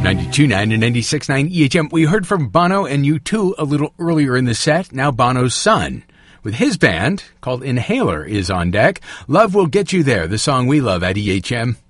92.9 and 96.9 EHM. We heard from Bono and U2 a little earlier in the set. Now Bono's son, with his band called Inhaler, is on deck. Love Will Get You There, the song we love at EHM.